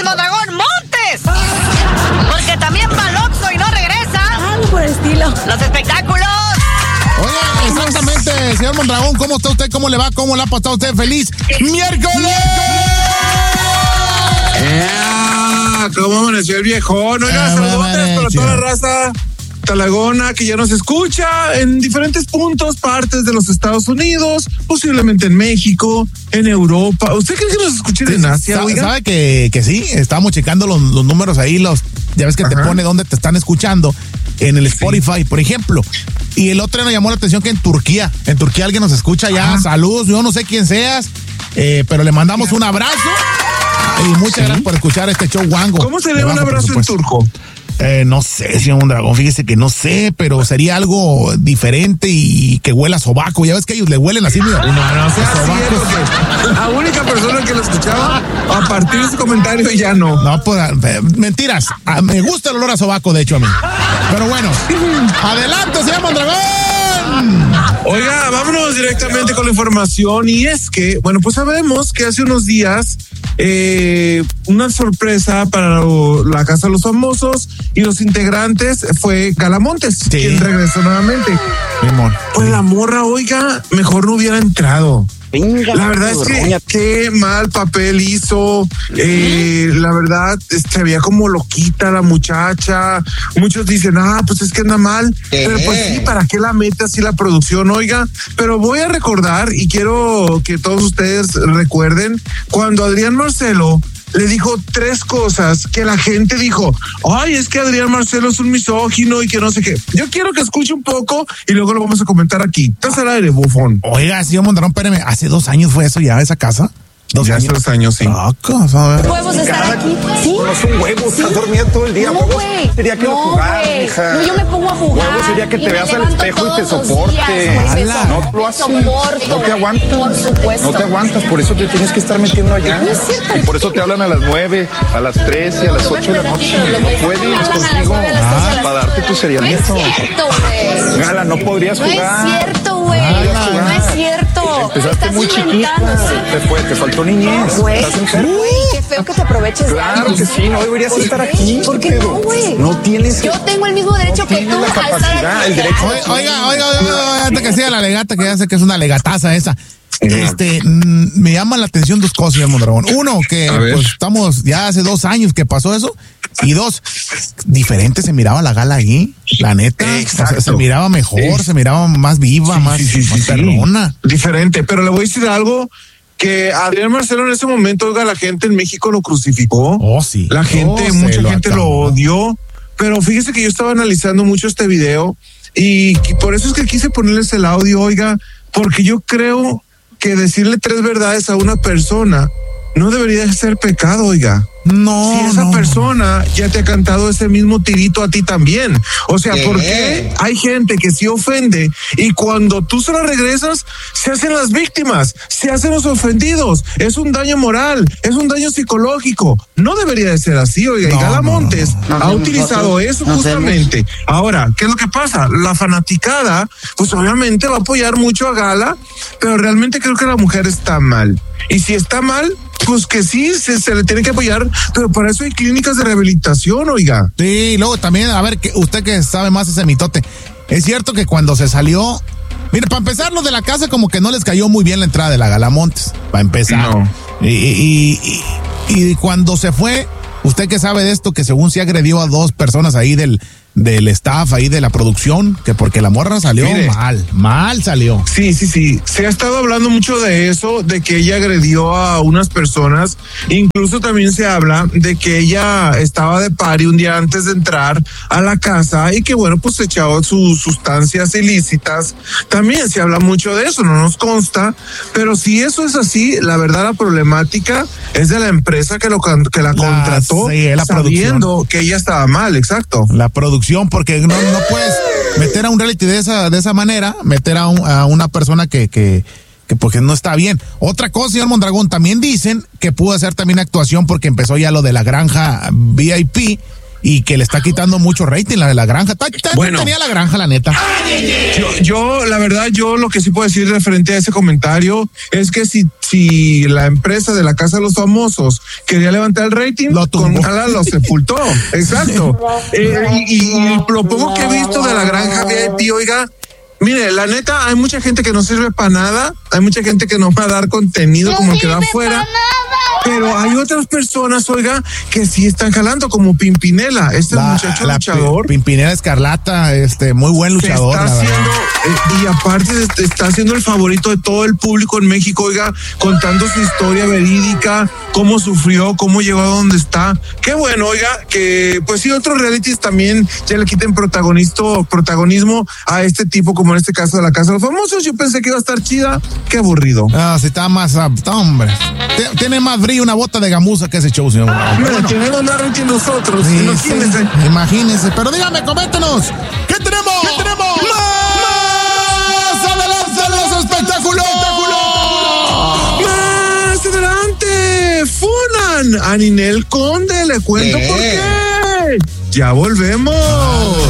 Mondragón Montes. Porque también va al Oxxo y no regresa. Algo por el estilo. Los espectáculos. Oye, exactamente, señor Mondragón, ¿cómo está usted? ¿Cómo le va? ¿Cómo le ha pasado usted? ¡Feliz miércoles! ¿Cómo amaneció el viejón? Oiga, saludotes para toda la raza talagona que ya nos escucha en diferentes partes de los Estados Unidos, posiblemente en México, en Europa. ¿Usted cree que nos escuchen en Asia? ¿Sabe que sí? Estábamos checando los números ahí, ya ves que te pone dónde te están escuchando, en el Spotify, por ejemplo. Y el otro nos llamó la atención que en Turquía alguien nos escucha ya. Saludos, yo no sé quién seas, pero le mandamos un abrazo y muchas gracias por escuchar este show guango. ¿Cómo sería un abrazo en turco? No sé, señor Mondragón, fíjese que no sé, pero sería algo diferente y que huela a sobaco. Ya ves que ellos le huelen así, mira. No, la única persona que lo escuchaba a partir de ese comentario ya no. No, pues, mentiras. Me gusta el olor a sobaco, de hecho, a mí. Pero bueno, adelante, señor Mondragón. Oiga, vámonos directamente con la información. Y es que, bueno, pues sabemos que hace unos días una sorpresa para la Casa de los Famosos y los integrantes fue Gala Montes, quien regresó nuevamente. Pues la morra, oiga, mejor no hubiera entrado. La verdad es que qué mal papel hizo. La verdad, se veía como loquita la muchacha. Muchos dicen, pues es que anda mal. Pero pues sí, ¿para qué la mete así la producción? Oiga, pero voy a recordar y quiero que todos ustedes recuerden cuando Adrián Marcelo le dijo 3 cosas que la gente dijo, ay, es que Adrián Marcelo es un misógino y que no sé qué. Yo quiero que escuche un poco y luego lo vamos a comentar aquí. Estás al aire, bufón. Oiga, señor Mondragón, espérame, ¿hace 2 años fue eso ya, esa casa? Hace 2 años, sí. ¿Podemos estar aquí? Sí. No son huevos, estás dormido todo el día. No, güey. Sería que lo jugaras, hija. No, yo me pongo a jugar. Huevos sería que te veas al espejo y te soportes. No lo haces. No te aguantas. Por supuesto. No te aguantas, por eso te tienes que estar metiendo allá. No es cierto. Y por eso te hablan a las 9, a las 13, a las 8 de la noche. No puedes contigo. Para darte tu seriamiento. No es cierto, güey. Gala, no podrías jugar. No es cierto, güey. No es cierto. Empezaste muy chiquita. Te faltó niñez. Güey, Estás enfermo. qué feo que te aproveches. Claro que sí, no deberías estar aquí. ¿Por qué no, güey? No tienes. Yo tengo el mismo derecho que tú la capacidad, el derecho. Oiga, antes que sea la legata, que ya sé que es una legataza esa. Me llaman la atención 2 cosas, señor Mondragón. Uno, que pues estamos ya hace 2 años que pasó eso. Y 2, diferente se miraba la Gala ahí, la neta. O sea, se miraba mejor, se miraba más viva, más perrona. Diferente, pero le voy a decir algo. Que Adrián Marcelo en ese momento, oiga, la gente en México lo crucificó. Sí. La gente, mucha gente lo odió. Pero fíjese que yo estaba analizando mucho este video y por eso es que quise ponerles el audio, oiga, porque yo creo que decirle 3 verdades a una persona no debería ser pecado, oiga. No. Si esa persona ya te ha cantado ese mismo tirito a ti también. O sea, ¿por qué hay gente que se ofende y cuando tú se la regresas, se hacen las víctimas, se hacen los ofendidos? Es un daño moral, es un daño psicológico. No debería de ser así, oiga. Y Gala Montes ha utilizado eso justamente. Ahora, ¿qué es lo que pasa? La fanaticada, pues obviamente va a apoyar mucho a Gala, pero realmente creo que la mujer está mal. Y si está mal, pues que sí, se le tiene que apoyar, pero para eso hay clínicas de rehabilitación, oiga. Sí, y luego también, a ver, usted que sabe más ese mitote, es cierto que cuando se salió, mire, para empezar, los de la casa como que no les cayó muy bien la entrada de la Gala Montes, para empezar. No. Y cuando se fue, usted que sabe de esto, que según se agredió a 2 personas ahí del staff ahí de la producción, que porque la morra salió mal salió. Sí. Se ha estado hablando mucho de eso, de que ella agredió a unas personas. Incluso también se habla de que ella estaba de party un día antes de entrar a la casa y que bueno, pues se echaba sus sustancias ilícitas. También se habla mucho de eso, no nos consta, pero si eso es así, la verdad la problemática es de la empresa que la contrató, sabiendo que ella estaba mal, exacto. La producción, porque no puedes meter a un reality de esa manera, meter a una persona que porque no está bien. Otra cosa, señor Mondragón, también dicen que pudo hacer también actuación porque empezó ya lo de la granja VIP y que le está quitando mucho rating la de la granja. Bueno, tenía la granja, la neta. Yo, la verdad, lo que sí puedo decir referente a ese comentario es que si la empresa de la Casa de los Famosos quería levantar el rating, con Gala lo sepultó. Exacto. Y lo poco que he visto de la granja VIP, oiga, mire, la neta, hay mucha gente que no sirve para nada, hay mucha gente que no va a dar contenido como el que da afuera. Pero hay otras personas, oiga, que sí están jalando, como Pimpinela, muchacho luchador. Pimpinela Escarlata, muy buen luchador. Y aparte está siendo el favorito de todo el público en México, oiga, contando su historia verídica, cómo sufrió, cómo llegó a donde está. Qué bueno, oiga, que pues sí, otros realities también ya le quiten protagonismo a este tipo, como en este caso de la Casa de los Famosos. Yo pensé que iba a estar chida, qué aburrido. Sí, está más, hombre, tiene más brillo una bota de gamuza que ese show, señor. Bueno, tenemos más rating nosotros, sí, imagínense. Sí. Imagínense, pero dígame, coméntenos, ¿qué tenemos? ¡Más adelante los espectáculos! ¡Más adelante! ¡Funan a Ninel Conde! Le cuento por qué. ¡Ya volvemos!